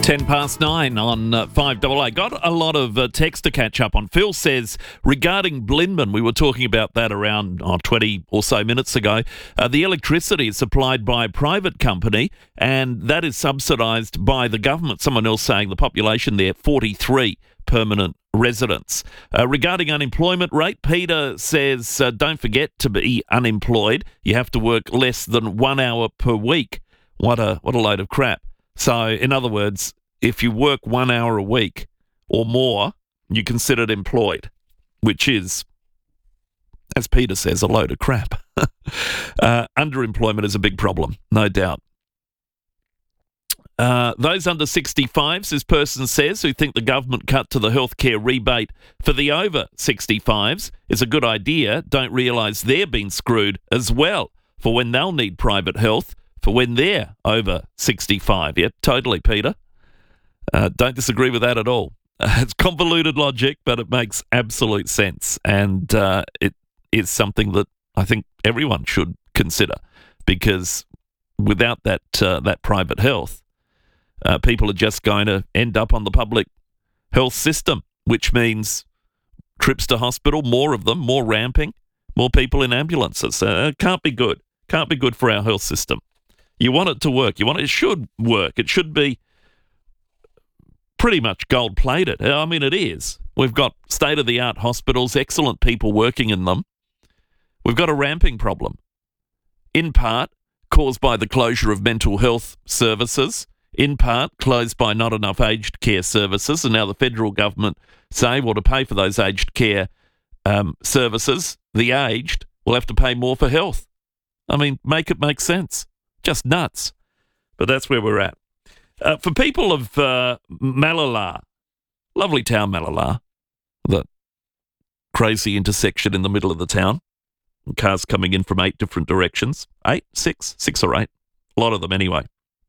9 on 5AA. Got a lot of text to catch up on. Phil says, regarding Blinman, we were talking about that around 20 or so minutes ago. The electricity is supplied by a private company, and that is subsidised by the government. Someone else saying the population there, 43 permanent residents. Regarding unemployment rate, Peter says, don't forget to be unemployed. You have to work less than 1 hour per week. What a load of crap. So, in other words, if you work 1 hour a week or more, you're considered employed, which is, as Peter says, a load of crap. Underemployment is a big problem, no doubt. Those under 65s, this person says, who think the government cut to the healthcare rebate for the over 65s is a good idea, don't realise they're being screwed as well for when they'll need private health for when they're over 65. Yeah, totally, Peter. Don't disagree with that at all. It's convoluted logic, but it makes absolute sense. And it is something that I think everyone should consider, because without that private health, people are just going to end up on the public health system, which means trips to hospital, more of them, more ramping, more people in ambulances. It can't be good. Can't be good for our health system. You want it to work. It should work. It should be pretty much gold-plated. I mean, it is. We've got state-of-the-art hospitals, excellent people working in them. We've got a ramping problem, in part caused by the closure of mental health services, in part closed by not enough aged care services, and now the federal government say, well, to pay for those aged care services, the aged will have to pay more for health. I mean, make it make sense. Just nuts. But that's where we're at. For people of Mallala, lovely town Mallala, the crazy intersection in the middle of the town, cars coming in from 8 different directions. 6 or 8. A lot of them anyway.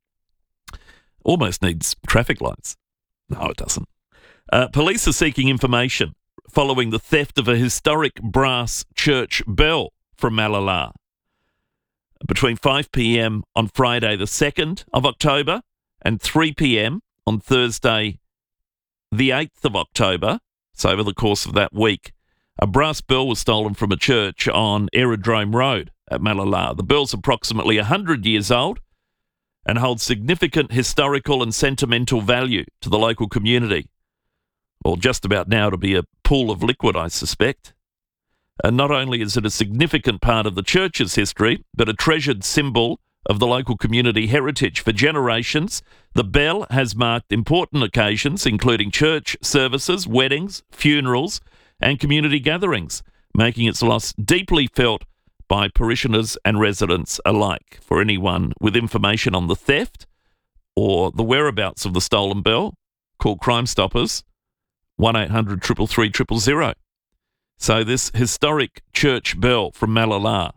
Almost needs traffic lights. No, it doesn't. Police are seeking information following the theft of a historic brass church bell from Mallala. Between 5 p.m. on Friday the 2nd of October and 3 p.m. on Thursday the 8th of October, so over the course of that week, a brass bell was stolen from a church on Aerodrome Road at Mallala. The bell's approximately 100 years old and holds significant historical and sentimental value to the local community. Well, just about now to be a pool of liquid, I suspect. And not only is it a significant part of the church's history, but a treasured symbol of the local community heritage for generations. The bell has marked important occasions, including church services, weddings, funerals, and community gatherings, making its loss deeply felt by parishioners and residents alike. For anyone with information on the theft or the whereabouts of the stolen bell, call Crime Stoppers, 1800 333 000. So this historic church bell from Mallala,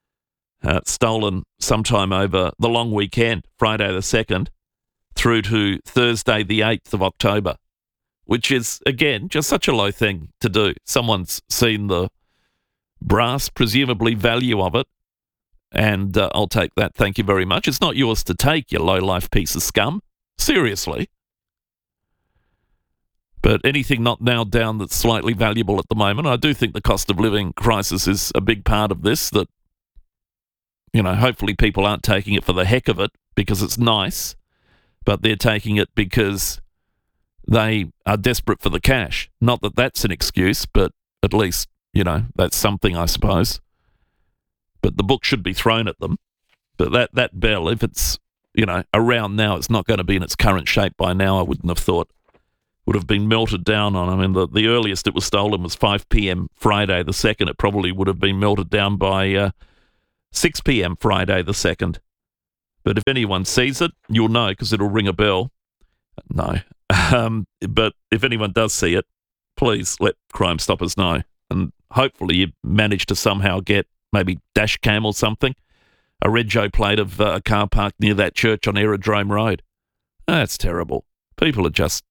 stolen sometime over the long weekend, Friday the 2nd, through to Thursday the 8th of October, which is, again, just such a low thing to do. Someone's seen the brass, presumably value of it, and I'll take that, thank you very much. It's not yours to take, you low-life piece of scum. Seriously. But anything not nailed down that's slightly valuable at the moment, I do think the cost of living crisis is a big part of this, that, hopefully people aren't taking it for the heck of it because it's nice, but they're taking it because they are desperate for the cash. Not that that's an excuse, but at least, that's something, I suppose. But the book should be thrown at them. But that bell, if it's, around now, it's not going to be in its current shape by now, I wouldn't have thought. Would have been melted down on. I mean, the earliest it was stolen was 5 p.m. Friday the 2nd. It probably would have been melted down by 6 p.m. Friday the 2nd. But if anyone sees it, you'll know because it'll ring a bell. No. But if anyone does see it, please let Crime Stoppers know. And hopefully you manage to somehow get maybe dash cam or something, a rego plate of a car parked near that church on Aerodrome Road. That's terrible. People are just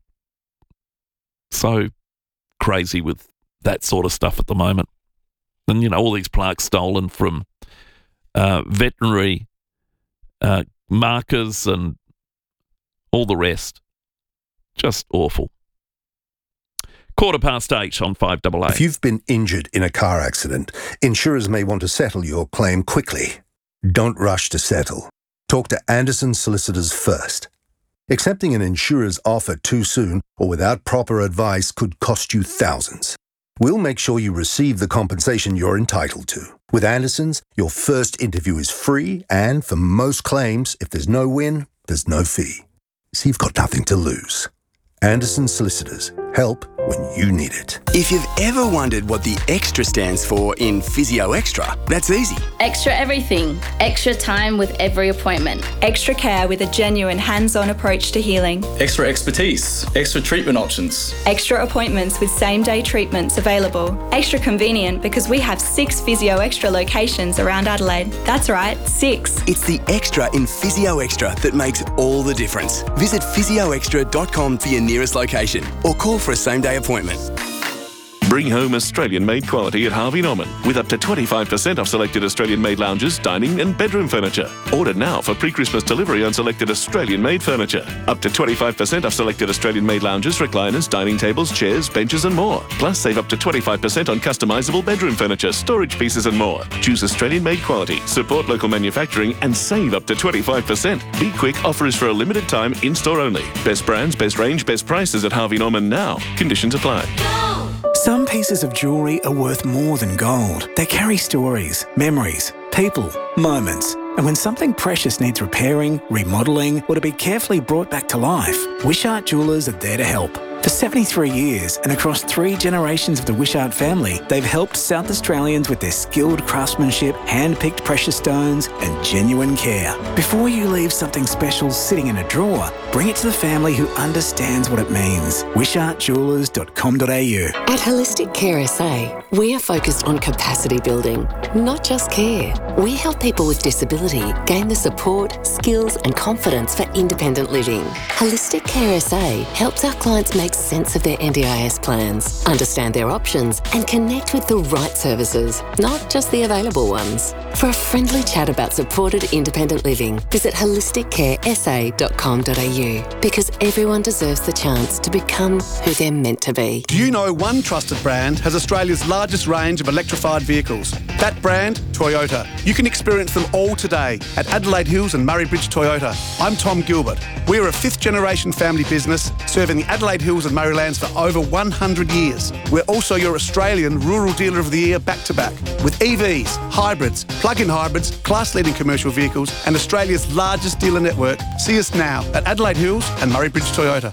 so crazy with that sort of stuff at the moment. And, all these plaques stolen from veterinary markers and all the rest. Just awful. 8:15 on 5AA. If you've been injured in a car accident, insurers may want to settle your claim quickly. Don't rush to settle. Talk to Anderson Solicitors first. Accepting an insurer's offer too soon or without proper advice could cost you thousands. We'll make sure you receive the compensation you're entitled to. With Anderson's, your first interview is free, and for most claims, if there's no win, there's no fee. So you've got nothing to lose. Anderson Solicitors. Help when you need it. If you've ever wondered what the extra stands for in Physio Extra, that's easy. Extra everything. Extra time with every appointment. Extra care with a genuine hands-on approach to healing. Extra expertise. Extra treatment options. Extra appointments with same-day treatments available. Extra convenient because we have 6 Physio Extra locations around Adelaide. That's right, 6. It's the extra in Physio Extra that makes all the difference. Visit physioextra.com for your nearest location or call for a same-day appointment. Bring home Australian-made quality at Harvey Norman with up to 25% off selected Australian-made lounges, dining and bedroom furniture. Order now for pre-Christmas delivery on selected Australian-made furniture. Up to 25% off selected Australian-made lounges, recliners, dining tables, chairs, benches and more. Plus save up to 25% on customisable bedroom furniture, storage pieces and more. Choose Australian-made quality, support local manufacturing and save up to 25%. Be quick, offer is for a limited time, in-store only. Best brands, best range, best prices at Harvey Norman now. Conditions apply. Some pieces of jewellery are worth more than gold. They carry stories, memories, people, moments. And when something precious needs repairing, remodelling, or to be carefully brought back to life, Wishart Jewellers are there to help. For 73 years and across 3 generations of the Wishart family, they've helped South Australians with their skilled craftsmanship, hand-picked precious stones and genuine care. Before you leave something special sitting in a drawer, bring it to the family who understands what it means. WishartJewellers.com.au. At Holistic Care SA, we are focused on capacity building, not just care. We help people with disability gain the support, skills and confidence for independent living. Holistic Care SA helps our clients make sense of their NDIS plans, understand their options and connect with the right services, not just the available ones. For a friendly chat about supported independent living, visit holisticcaresa.com.au because everyone deserves the chance to become who they're meant to be. Do you know one trusted brand has Australia's largest range of electrified vehicles? That brand, Toyota. You can experience them all today at Adelaide Hills and Murray Bridge Toyota. I'm Tom Gilbert. We're a 5th generation family business serving the Adelaide Hills and Murraylands for over 100 years. We're also your Australian Rural Dealer of the Year back-to-back with EVs, hybrids, plug-in hybrids, class-leading commercial vehicles and Australia's largest dealer network. See us now at Adelaide Hills and Murray Bridge Toyota.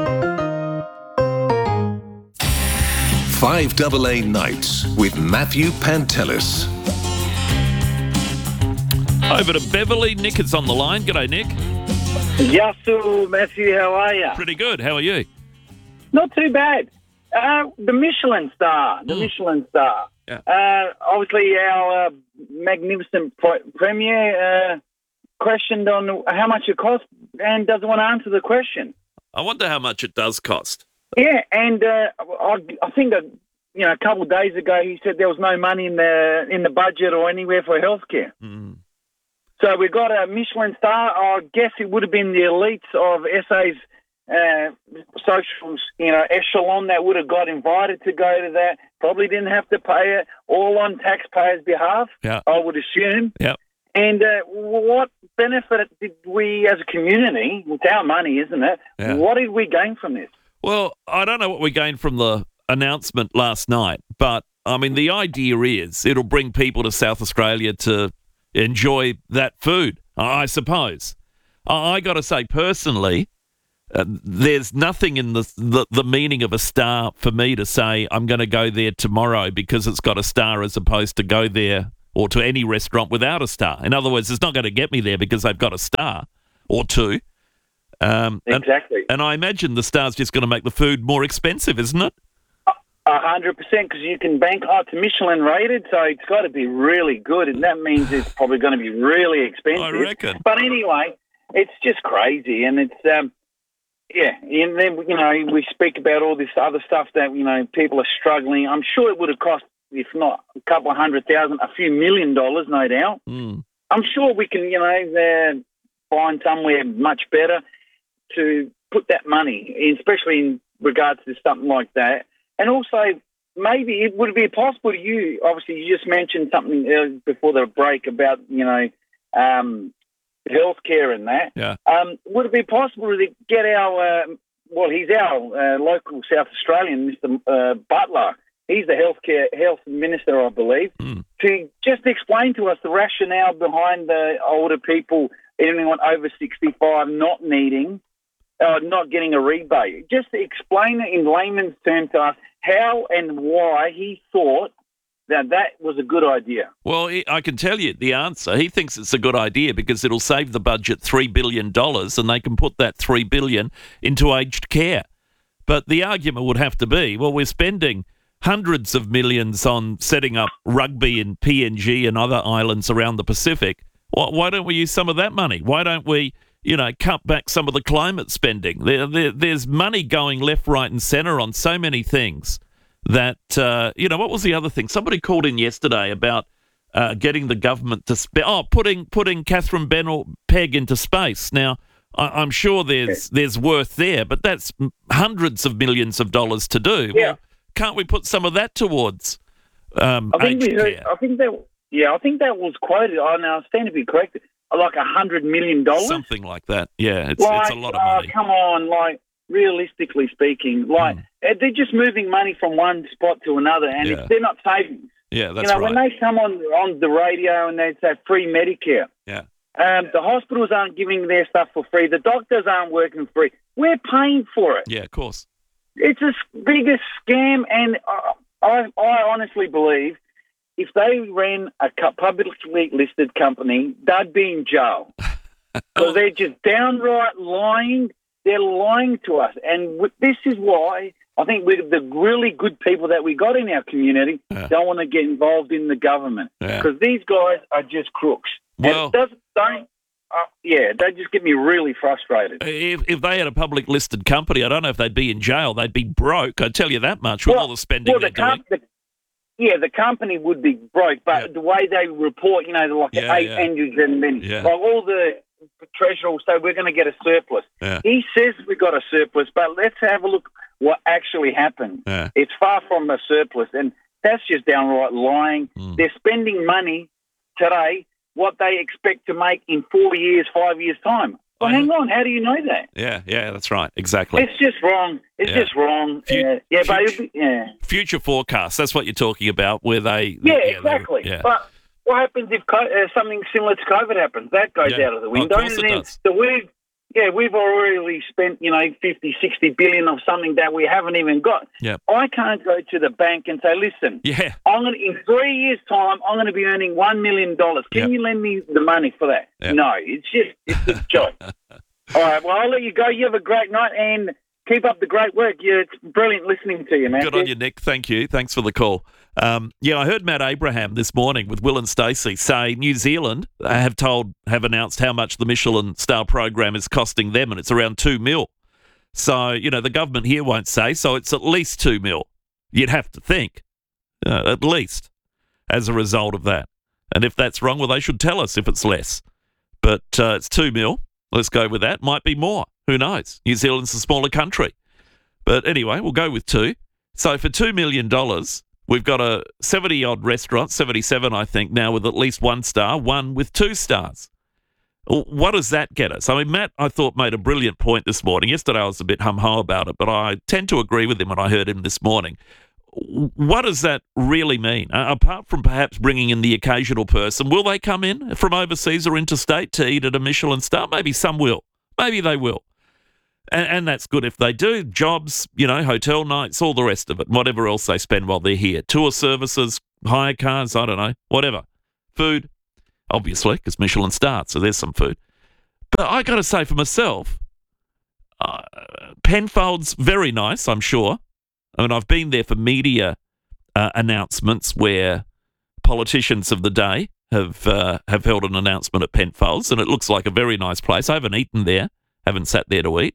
5AA Nights with Matthew Pantelis. Over to Beverly. Nick is on the line. G'day, Nick. Yasu, Matthew, how are you? Pretty good. How are you? Not too bad. The Michelin star. Yeah. Obviously, our magnificent Premier questioned on how much it costs and doesn't want to answer the question. I wonder how much it does cost. Yeah, and I think a couple of days ago he said there was no money in the budget or anywhere for healthcare. Mm. So we got a Michelin star. I guess it would have been the elites of SA's social, echelon that would have got invited to go to that. Probably didn't have to pay it, all on taxpayers' behalf. Yeah. I would assume. Yeah. And what benefit did we, as a community, it's our money, isn't it? Yeah. What did we gain from this? Well, I don't know what we gained from the announcement last night, but I mean, the idea is it'll bring people to South Australia to enjoy that food, I suppose. I got to say, personally, there's nothing in the meaning of a star for me to say I'm going to go there tomorrow because it's got a star as opposed to go there or to any restaurant without a star. In other words, it's not going to get me there because they've got a star or two. Exactly. And I imagine the star's just going to make the food more expensive, isn't it? 100%, because you can bank, it's Michelin rated, so it's got to be really good, and that means it's probably going to be really expensive. I reckon. But anyway, it's just crazy, and it's, and then, we speak about all this other stuff that, people are struggling. I'm sure it would have cost, if not a couple of $100,000, a few $1 million, no doubt. Mm. I'm sure we can, find somewhere much better. to put that money, especially in regards to something like that. And also, maybe it would be possible to you. Obviously, you just mentioned something before the break about healthcare and that. Yeah. Would it be possible to get our he's our local South Australian, Mr. Butler. He's the health minister, I believe, to just explain to us the rationale behind the older people, anyone over 65, not getting a rebate. Just to explain it in layman's terms to us how and why he thought that was a good idea. Well, I can tell you the answer. He thinks it's a good idea because it'll save the budget $3 billion and they can put that $3 billion into aged care. But the argument would have to be, well, we're spending hundreds of millions on setting up rugby in PNG and other islands around the Pacific. Why don't we use some of that money? Why don't we, cut back some of the climate spending? There's money going left, right and centre on so many things that, what was the other thing? Somebody called in yesterday about getting the government to putting Catherine Pegg into space. Now, I'm sure there's worth there, but that's hundreds of millions of dollars to do. Yeah. Well, can't we put some of that towards I think care? I think that was quoted. I now stand to be corrected. Like $100 million, something like that. Yeah, it's a lot of money. Come on, realistically speaking, they're just moving money from one spot to another, and they're not savings. Yeah, that's right. When they come on the radio and they say free Medicare, the hospitals aren't giving their stuff for free. The doctors aren't working free. We're paying for it. Yeah, of course. It's the biggest scam, and I honestly believe if they ran a publicly listed company, they'd be in jail. So they're just downright lying. They're lying to us. And this is why I think with the really good people that we got in our community don't want to get involved in the government because these guys are just crooks. Well, they just get me really frustrated. If they had a public listed company, I don't know if they'd be in jail. They'd be broke. I tell you that much with all the spending they're doing. The company would be broke, but the way they report, the 800 and then all the treasurer will say we're going to get a surplus. Yeah. He says we got a surplus, but let's have a look what actually happened. Yeah. It's far from a surplus, and that's just downright lying. They're spending money today what they expect to make in 4 years, 5 years' time. Well, hang on. How do you know that? Yeah, that's right. Exactly. It's just wrong. It's just wrong. Future forecasts, that's what you're talking about, where they... exactly. But what happens if something similar to COVID happens? That goes out of the window. Of course it does. So we've already spent, 50, 60 billion of something that we haven't even got. Yep. I can't go to the bank and say, listen, in 3 years' time, I'm going to be earning $1 million. Can you lend me the money for that? Yep. No, it's a joke. All right, well, I'll let you go. You have a great night and keep up the great work. It's brilliant listening to you, man. Good on you, Nick. Thank you. Thanks for the call. I heard Matt Abraham this morning with Will and Stacey say New Zealand have announced how much the Michelin star program is costing them, and it's around $2 million. So, the government here won't say, so it's at least $2 million. You'd have to think, at least, as a result of that. And if that's wrong, well, they should tell us if it's less. But it's $2 million. Let's go with that. Might be more. Who knows? New Zealand's a smaller country. But anyway, we'll go with 2. So for $2 million, we've got a 70-odd restaurant, 77, I think, now with at least 1 star, one with 2 stars. What does that get us? I mean, Matt, I thought, made a brilliant point this morning. Yesterday I was a bit hum-ho about it, but I tend to agree with him when I heard him this morning. What does that really mean? Apart from perhaps bringing in the occasional person, will they come in from overseas or interstate to eat at a Michelin star? Maybe some will. Maybe they will. And that's good if they do. Jobs, hotel nights, all the rest of it, whatever else they spend while they're here. Tour services, hire cars, I don't know, whatever. Food, obviously, because Michelin starts, so there's some food. But I got to say for myself, Penfolds, very nice, I'm sure. I mean, I've been there for media announcements where politicians of the day have held an announcement at Penfolds, and it looks like a very nice place. I haven't eaten there, haven't sat there to eat.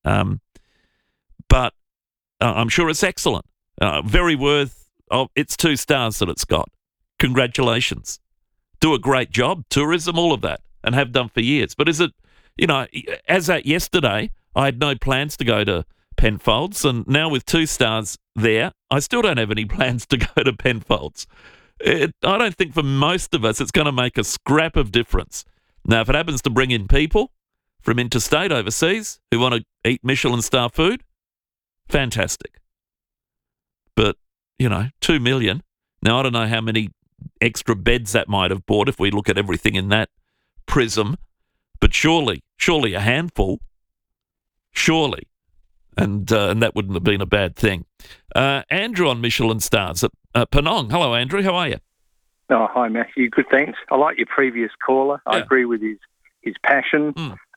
But I'm sure it's excellent. Very worth of its 2 stars that it's got. Congratulations. Do a great job, tourism, all of that, and have done for years. But is it, as at yesterday, I had no plans to go to Penfolds, and now with 2 stars there, I still don't have any plans to go to Penfolds. I don't think for most of us it's going to make a scrap of difference. Now, if it happens to bring in people from interstate overseas who want to eat Michelin star food, fantastic. But, 2 million. Now, I don't know how many extra beds that might have bought if we look at everything in that prism, but surely a handful, surely. And that wouldn't have been a bad thing. Andrew on Michelin stars at Penong. Hello, Andrew. How are you? Oh, hi, Matthew. Good, thanks. I like your previous caller. Yeah. I agree with his passion.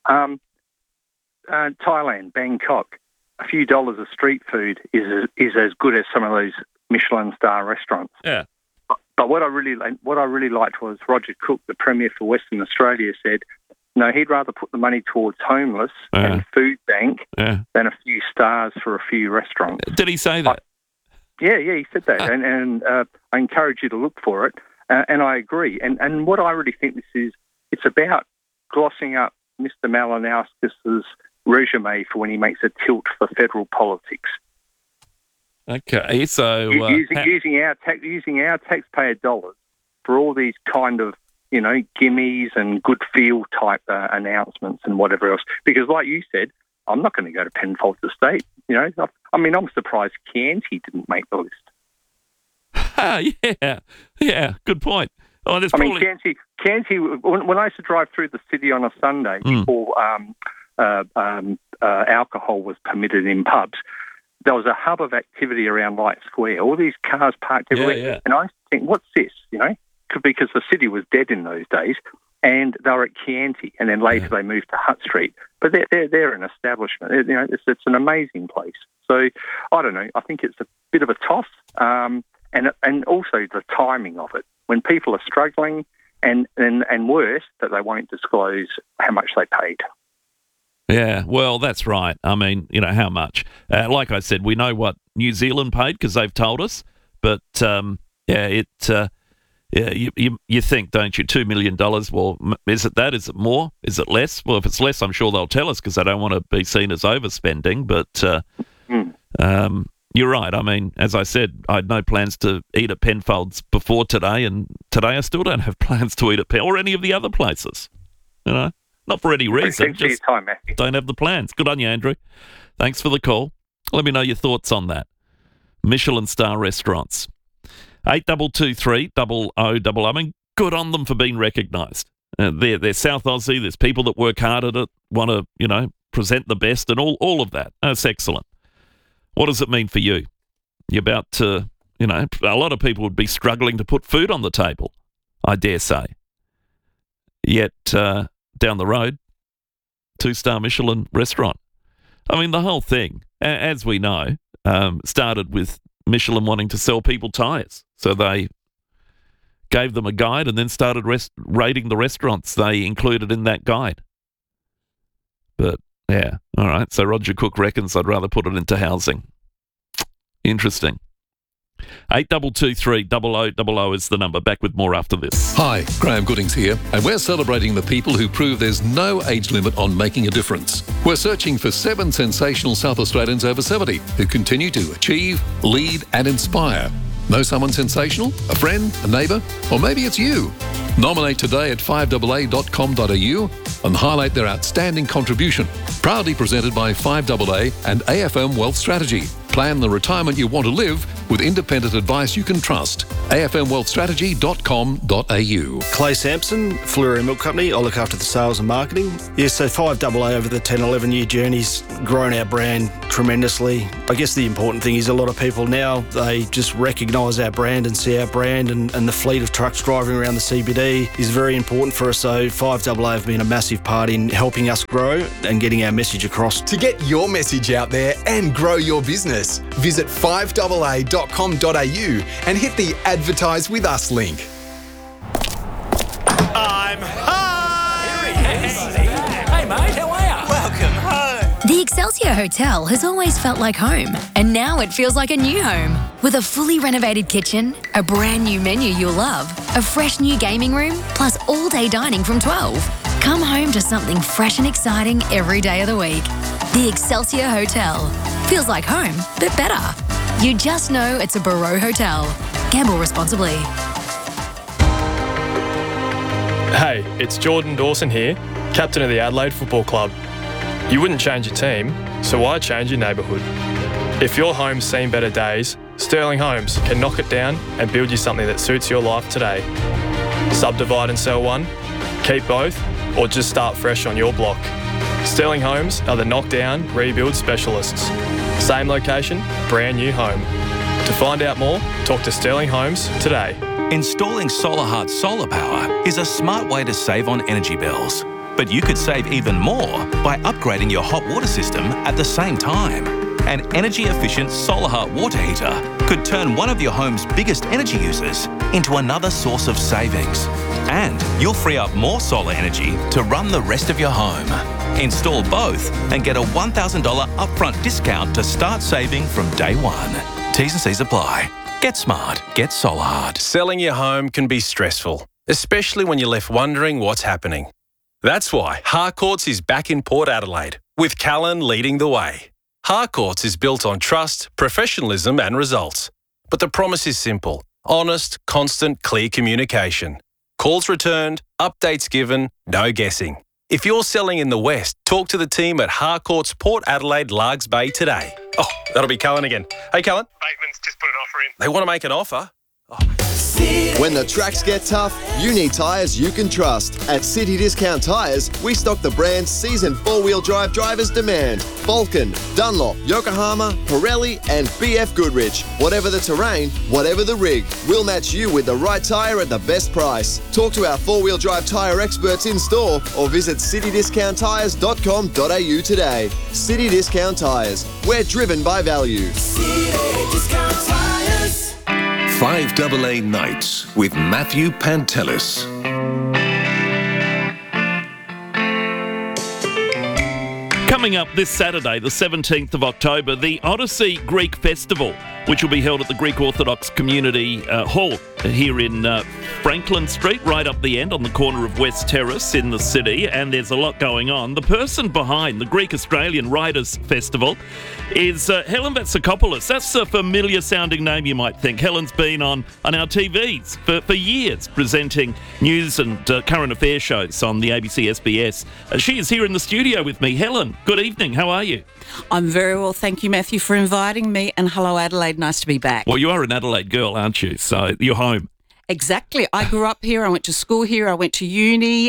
Thailand, Bangkok, a few dollars of street food is as good as some of those Michelin star restaurants. Yeah. But what I really liked was Roger Cook, the Premier for Western Australia, said, no, he'd rather put the money towards homeless and food bank than a few stars for a few restaurants. Did he say that? Yeah, he said that. And I encourage you to look for it. And I agree. And what I really think this is, it's about glossing up Mr. Malinowskis's resume for when he makes a tilt for federal politics. Okay, so using our taxpayer dollars for all these kind of gimmies and good feel type announcements and whatever else. Because, like you said, I'm not going to go to Penfolds Estate. I'm surprised Chianti didn't make the list. Yeah, good point. Oh, Chianti. When I used to drive through the city on a Sunday before alcohol was permitted in pubs, there was a hub of activity around Light Square. All these cars parked everywhere. Yeah. And I used to think, what's this? Because the city was dead in those days, and they were at Chianti, and then later they moved to Hutt Street. But they're an establishment. It's an amazing place. So I don't know. I think it's a bit of a toss, and also the timing of it when people are struggling, and worse that they won't disclose how much they paid. Yeah, well, that's right. I mean, how much? Like I said, we know what New Zealand paid because they've told us. But you think, don't you? $2 million. Well, is it that? Is it more? Is it less? Well, if it's less, I'm sure they'll tell us because they don't want to be seen as overspending. But you're right. I mean, as I said, I had no plans to eat at Penfolds before today, and today I still don't have plans to eat at or any of the other places. Not for any reason. Thanks for your time, Matthew. Don't have the plans. Good on you, Andrew. Thanks for the call. Let me know your thoughts on that. Michelin star restaurants. 8223 0000. I mean, good on them for being recognised. They're South Aussie. There's people that work hard at it, want to, present the best and all of that. That's excellent. What does it mean for you? You're about to, a lot of people would be struggling to put food on the table, I dare say. Yet, down the road, 2-star Michelin restaurant. I mean, the whole thing, as we know, started with Michelin wanting to sell people tyres. So they gave them a guide and then started rating the restaurants they included in that guide. But, yeah, all right. So Roger Cook reckons I'd rather put it into housing. Interesting. 8223 0000 is the number. Back with more after this. Hi, Graham Goodings here, and we're celebrating the people who prove there's no age limit on making a difference. We're searching for 7 sensational South Australians over 70 who continue to achieve, lead and inspire. Know someone sensational? A friend? A neighbour? Or maybe it's you? Nominate today at 5AA.com.au and highlight their outstanding contribution. Proudly presented by 5AA and AFM Wealth Strategy. Plan the retirement you want to live with independent advice you can trust. afmwealthstrategy.com.au. Clay Sampson, Fleury Milk Company. I look after the sales and marketing. Yes, so 5AA over the 10, 11-year journey's grown our brand tremendously. I guess the important thing is a lot of people now, they just recognise our brand and see our brand, and the fleet of trucks driving around the CBD is very important for us. So 5AA have been a massive part in helping us grow and getting our message across. To get your message out there and grow your business, visit 5AA.com.au and hit the Advertise With Us link. I'm home! Hey mate, how are you? Welcome home. The Excelsior Hotel has always felt like home, and now it feels like a new home. With a fully renovated kitchen, a brand new menu you'll love, a fresh new gaming room, plus all-day dining from 12. Come home to something fresh and exciting every day of the week. The Excelsior Hotel. Feels like home, but better. You just know it's a Barreau Hotel. Gamble responsibly. Hey, it's Jordan Dawson here, captain of the Adelaide Football Club. You wouldn't change your team, so why change your neighbourhood? If your home's seen better days, Sterling Homes can knock it down and build you something that suits your life today. Subdivide and sell one, keep both, or just start fresh on your block. Sterling Homes are the knockdown, rebuild specialists. Same location, brand new home. To find out more, talk to Sterling Homes today. Installing SolarHeart solar power is a smart way to save on energy bills. But you could save even more by upgrading your hot water system at the same time. An energy-efficient SolarHeart water heater could turn one of your home's biggest energy users into another source of savings. And you'll free up more solar energy to run the rest of your home. Install both and get a $1,000 upfront discount to start saving from day one. T's and C's apply. Get smart. Get SolarHeart. Selling your home can be stressful, especially when you're left wondering what's happening. That's why Harcourts is back in Port Adelaide, with Callan leading the way. Harcourts is built on trust, professionalism and results. But the promise is simple: honest, constant, clear communication. Calls returned, updates given, no guessing. If you're selling in the West, talk to the team at Harcourts Port Adelaide Largs Bay today. Oh, that'll be Callan again. Hey, Callan. Bateman's just put an offer in. They want to make an offer? When the tracks get tough, you need tyres you can trust. At City Discount Tyres, we stock the brands seasoned four-wheel drive drivers demand. Vulcan, Dunlop, Yokohama, Pirelli and BF Goodrich. Whatever the terrain, whatever the rig, we'll match you with the right tyre at the best price. Talk to our four-wheel drive tyre experts in store or visit citydiscounttyres.com.au today. City Discount Tyres. We're driven by value. City Discount Tyres. 5AA Nights with Matthew Pantelis. Coming up this Saturday, the 17th of October, the Odyssey Greek Festival, which will be held at the Greek Orthodox Community Hall here in Franklin Street, right up the end on the corner of West Terrace in the city, and there's a lot going on. The person behind the Greek Australian Writers Festival is Helen Vatsakopoulos. That's a familiar sounding name, you might think. Helen's been on our TVs for years, presenting news and current affairs shows on the ABC SBS. She is here in the studio with me. Helen, good evening. How are you? I'm very well, thank you, Matthew, for inviting me, and hello, Adelaide. Nice to be back. Well, you are an Adelaide girl, aren't you? So you're home. Exactly. I grew up here. I went to school here. I went to uni,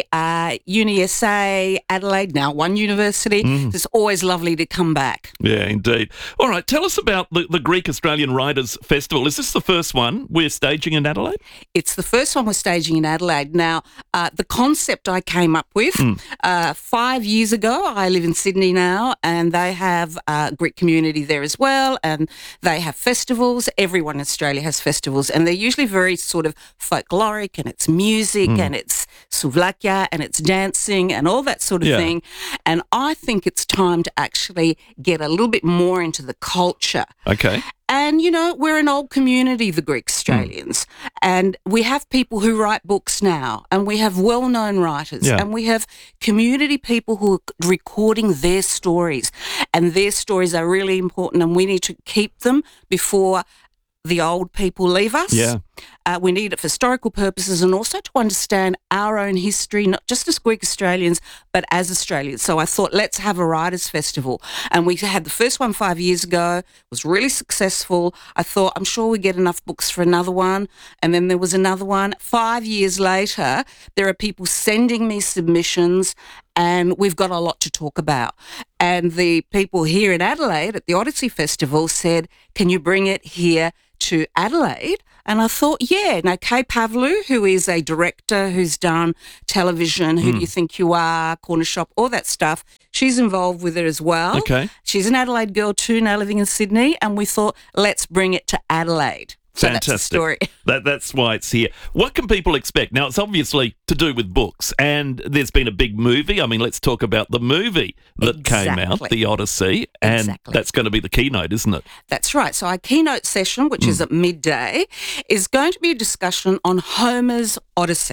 UniSA, Adelaide, now One University. It's always lovely to come back. Yeah, indeed. All right, tell us about the Greek Australian Writers Festival. Is this the first one we're staging in Adelaide? It's the first one we're staging in Adelaide. Now, the concept I came up with 5 years ago. I live in Sydney now, and they have a Greek community there as well, and they have festivals. Everyone in Australia has festivals, and they're usually very sort of folkloric, and it's music and it's souvlakia and it's dancing and all that sort of thing. And I think it's time to actually get a little bit more into the culture. Okay. And, you know, we're an old community, the Greek Australians, and we have people who write books now, and we have well-known writers, and we have community people who are recording their stories, and their stories are really important, and we need to keep them before the old people leave us. Yeah. We need it for historical purposes and also to understand our own history, not just as Greek Australians, but as Australians. So I thought, let's have a writers' festival. And we had the first one 5 years ago. It was really successful. I thought, I'm sure we get enough books for another one. And then there was another one. 5 years later, there are people sending me submissions, and we've got a lot to talk about. And the people here in Adelaide at the Odyssey Festival said, can you bring it here to Adelaide? And I thought, yeah. Now, Kay Pavlou, who is a director who's done television, Who Do You Think You Are, Corner Shop, all that stuff, she's involved with it as well. Okay. She's an Adelaide girl too, now living in Sydney, and we thought, let's bring it to Adelaide. So Fantastic. That's the story. That's why it's here. What can people expect? Now, it's obviously to do with books, and there's been a big movie. I mean, let's talk about the movie that came out, The Odyssey, and that's going to be the keynote, isn't it? That's right. So our keynote session, which is at midday, is going to be a discussion on Homer's Odyssey.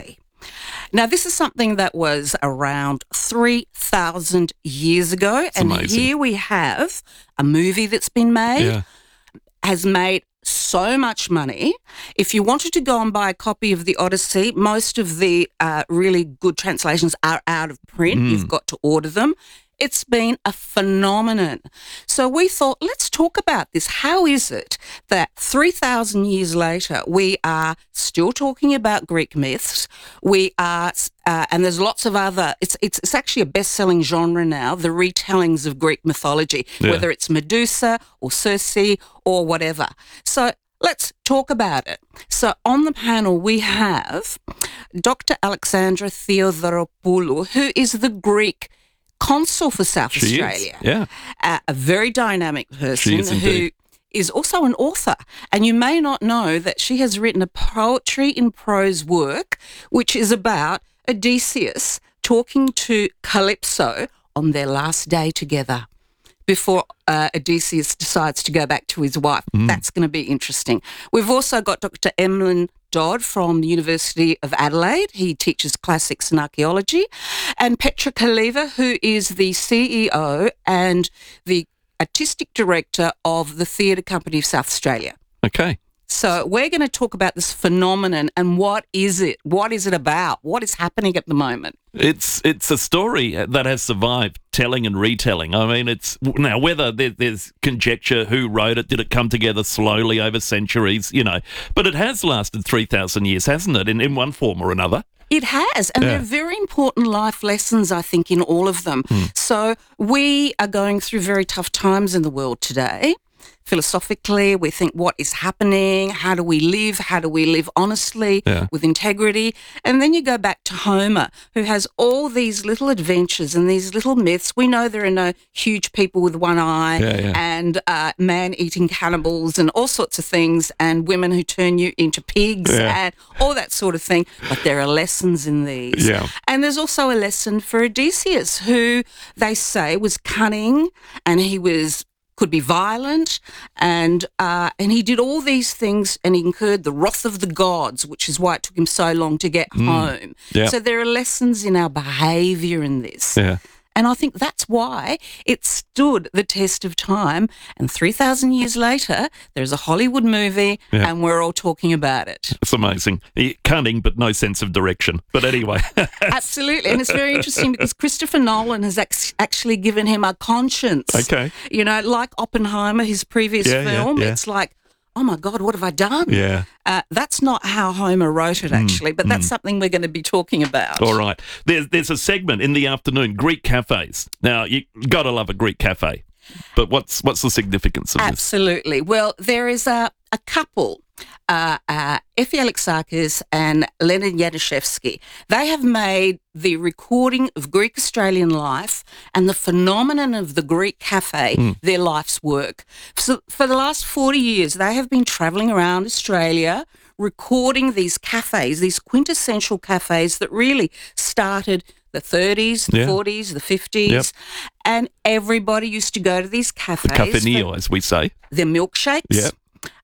Now, this is something that was around 3,000 years ago. Amazing. Here we have a movie that's been made, Yeah. has made so much money. If you wanted to go and buy a copy of the Odyssey, most of the really good translations are out of print. You've got to order them. It's been a phenomenon. So we thought, let's talk about this. How is it that 3,000 years later, we are still talking about Greek myths? We are, and there's lots of other, it's actually a best-selling genre now, the retellings of Greek mythology, whether it's Medusa or Circe or whatever. So let's talk about it. So on the panel, we have Dr. Alexandra Theodoropoulou, who is the Greek consul for South Australia. Yeah. A very dynamic person who is also an author. And you may not know that she has written a poetry in prose work, which is about Odysseus talking to Calypso on their last day together before Odysseus decides to go back to his wife. That's going to be interesting. We've also got Dr. Emlyn Dodd from the University of Adelaide. He teaches classics and archaeology. And Petra Kaleva, who is the CEO and the artistic director of the Theatre Company of South Australia. Okay. So we're going to talk about this phenomenon and what is it? What is it about? What is happening at the moment? It's a story that has survived telling and retelling. I mean, it's now whether there's conjecture who wrote it, did it come together slowly over centuries, but it has lasted 3,000 years, hasn't it, in one form or another? It has, and there are very important life lessons, I think, in all of them. So we are going through very tough times in the world today. Philosophically, we think, what is happening? How do we live? How do we live honestly, with integrity? And then you go back to Homer, who has all these little adventures and these little myths. We know there are no huge people with one eye and man-eating cannibals and all sorts of things and women who turn you into pigs and all that sort of thing. But there are lessons in these. Yeah. And there's also a lesson for Odysseus, who they say was cunning and he could be violent, and he did all these things and he incurred the wrath of the gods, which is why it took him so long to get home. Yeah. So there are lessons in our behaviour in this. Yeah. And I think that's why it stood the test of time. And 3,000 years later, there's a Hollywood movie and we're all talking about it. It's amazing. Cunning, but no sense of direction. But anyway. Absolutely. And it's very interesting because Christopher Nolan has actually given him a conscience. Okay. Like Oppenheimer, his previous film. It's like, oh my God, what have I done? Yeah. That's not how Homer wrote it, actually, but that's something we're going to be talking about. All right. There's a segment in the afternoon, Greek cafes. Now, you got to love a Greek cafe. But what's the significance of this? Absolutely. Well, there is a couple, Effie Alexakis and Leonid Yanushevsky. They have made the recording of Greek Australian life and the phenomenon of the Greek cafe their life's work. So for the last 40 years, they have been travelling around Australia recording these cafes, these quintessential cafes that really started the 30s, the 40s, the 50s, and everybody used to go to these cafes. Cafeneo, as we say. Their milkshakes. Yep.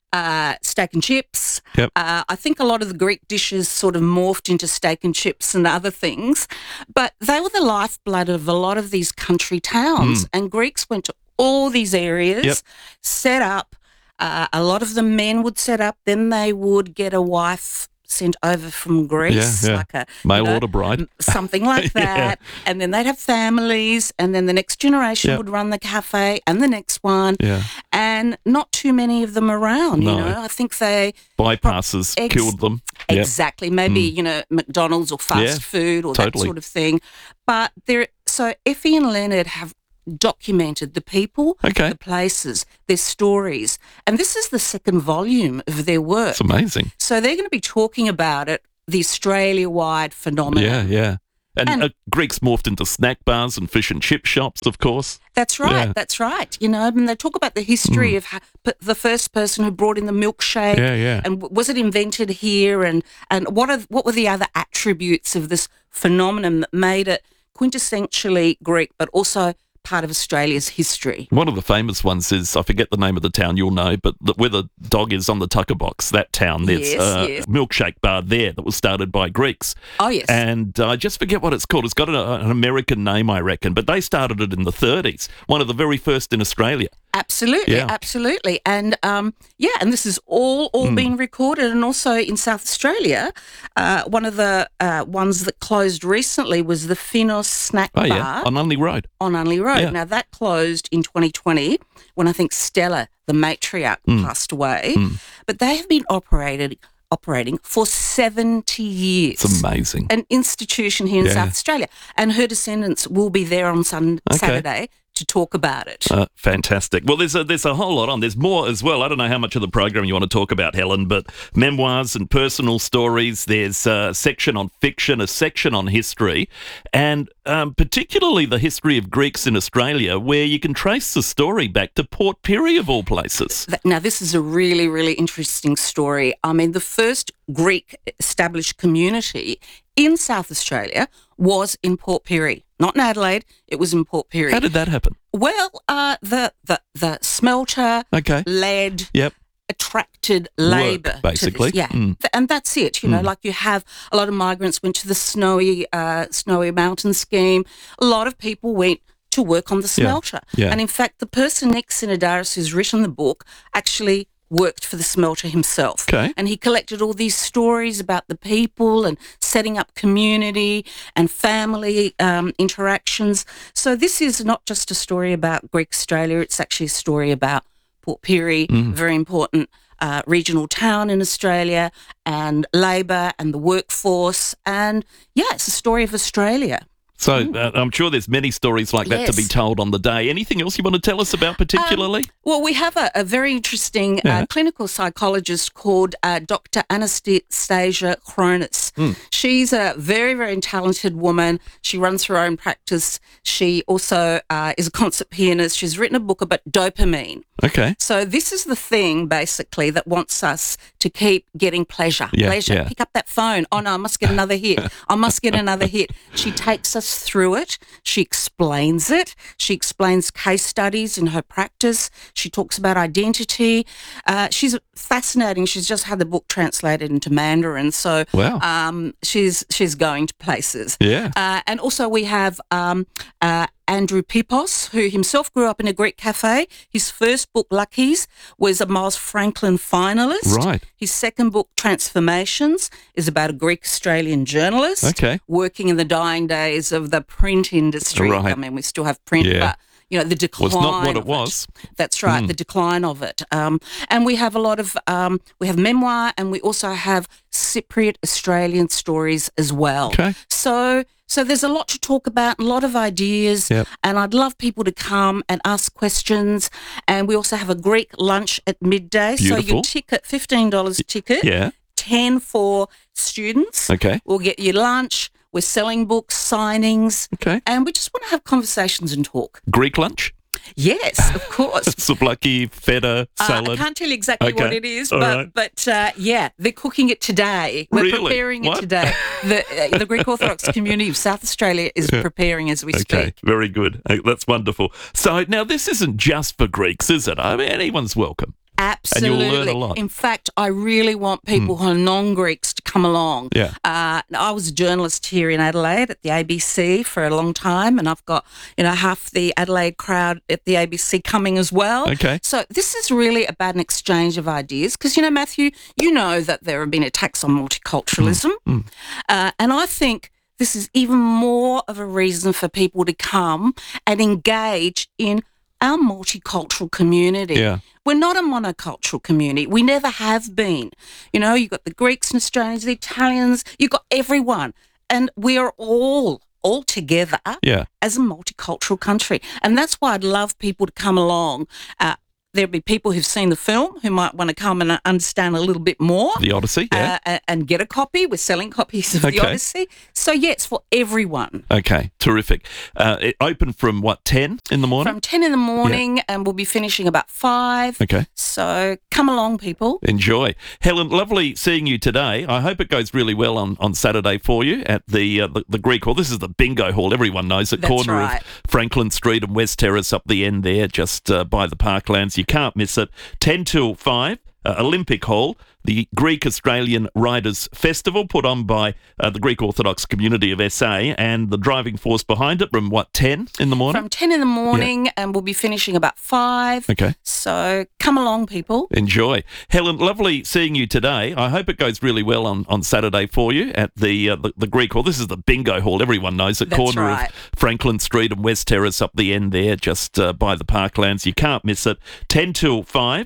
Steak and chips. Yep. I think a lot of the Greek dishes sort of morphed into steak and chips and other things, but they were the lifeblood of a lot of these country towns. And Greeks went to all these areas, set up. A lot of the men would set up, then they would get a wife sent over from Greece, like a mail order bride, something like that, and then they'd have families, and then the next generation would run the cafe, and the next one, and not too many of them around. No. I think they bypasses killed them. Exactly, maybe McDonald's or fast food or that sort of thing. But so Effie and Leonard have documented the people, the places, their stories. And this is the second volume of their work. It's amazing. So they're going to be talking about it, the Australia-wide phenomenon. Yeah. And Greeks morphed into snack bars and fish and chip shops, of course. That's right, that's right. And they talk about the history of the first person who brought in the milkshake. And was it invented here? And what were the other attributes of this phenomenon that made it quintessentially Greek, but also part of Australia's history. One of the famous ones is, I forget the name of the town, you'll know, but where the dog is on the tucker box, that town, there's a milkshake bar there that was started by Greeks. Oh, yes. And I just forget what it's called. It's got an American name, I reckon, but they started it in the 30s, one of the very first in Australia. Absolutely, absolutely. And, and this is all being recorded. And also in South Australia, one of the ones that closed recently was the Finos Snack Bar. On Unley Road. On Unley Road. Yeah. Now, that closed in 2020 when I think Stella, the matriarch, passed away. But they have been operating for 70 years. It's amazing. An institution here in South Australia. And her descendants will be there on Saturday to talk about it. Fantastic. Well, there's a whole lot on. There's more as well. I don't know how much of the program you want to talk about, Helen, but memoirs and personal stories. There's a section on fiction, a section on history, and particularly the history of Greeks in Australia, where you can trace the story back to Port Pirie, of all places. Now, this is a really, really interesting story. I mean, the first Greek established community in South Australia was in Port Pirie. Not in Adelaide, it was in Port Pirie. How did that happen? Well, the smelter led attracted labour. Basically. And that's it. You know, like you have a lot of migrants went to the Snowy Mountain scheme. A lot of people went to work on the smelter. And in fact, the person, Nick Sinidaris, who's written the book, actually worked for the smelter himself. And he collected all these stories about the people and setting up community and family interactions. So this is not just a story about Greek Australia, it's actually a story about Port Pirie, very important regional town in Australia, and labour and the workforce. And, it's a story of Australia. So I'm sure there's many stories like that to be told on the day. Anything else you want to tell us about particularly? Well, we have a very interesting clinical psychologist called Dr. Anastasia Chronis. She's a very, very talented woman. She runs her own practice. She also is a concert pianist. She's written a book about dopamine. Okay. So this is the thing, basically, that wants us to keep getting pleasure. Pleasure. Pick up that phone. Oh, no, I must get another hit. I must get another hit. She takes us through it. She explains it. She explains case studies in her practice. She talks about identity. She's fascinating. She's just had the book translated into Mandarin. So she's going to places. And also we have Andrew Pipos, who himself grew up in a Greek cafe. His first book, Luckies, was a Miles Franklin finalist. Right. His second book, Transformations, is about a Greek-Australian journalist working in the dying days of the print industry. I mean, we still have print, but the decline. Well, it's not what it was. That's right, the decline of it. And we have a lot of, we have memoir, and we also have Cypriot Australian stories as well. So there's a lot to talk about, a lot of ideas, and I'd love people to come and ask questions. And we also have a Greek lunch at midday. Beautiful. So your ticket, $15 ticket, 10 for students. We'll get you lunch. We're selling books, signings, and we just want to have conversations and talk. Greek lunch? Yes, of course. Souvlaki, feta, salad. I can't tell you exactly what it is, but they're cooking it today. We're preparing it today. The Greek Orthodox community of South Australia is preparing as we speak. Very good. That's wonderful. So now this isn't just for Greeks, is it? I mean, anyone's welcome. Absolutely. And you'll learn a lot. In fact, I really want people who are non-Greeks to come along. I was a journalist here in Adelaide at the ABC for a long time, and I've got, half the Adelaide crowd at the ABC coming as well. So this is really about an exchange of ideas because, Matthew, you know that there have been attacks on multiculturalism. And I think this is even more of a reason for people to come and engage in our multicultural community. We're not a monocultural community. We never have been. You've got the Greeks and Australians, the Italians, you've got everyone. And we are all together as a multicultural country. And that's why I'd love people to come along there'll be people who've seen the film who might want to come and understand a little bit more. The Odyssey, yeah. And get a copy. We're selling copies of The Odyssey. So, yeah, it's for everyone. Okay, terrific. It opened from, 10 in the morning? From 10 in the morning, and we'll be finishing about 5. Okay. So come along, people. Enjoy. Helen, lovely seeing you today. I hope it goes really well on Saturday for you at the Greek Hall. This is the bingo hall. Everyone knows it. That's Corner right. of Franklin Street and West Terrace up the end there, just by the Parklands. You can't miss it. 10 till 5, Olympic Hall, the Greek Australian Riders Festival put on by the Greek Orthodox community of SA, and the driving force behind it from 10 in the morning? From 10 in the morning, and we'll be finishing about 5. Okay. So come along, people. Enjoy. Helen, lovely seeing you today. I hope it goes really well on Saturday for you at the Greek Hall. This is the bingo hall. Everyone knows it. That's Corner right. of Franklin Street and West Terrace up the end there, just by the Parklands. You can't miss it. 10 till 5.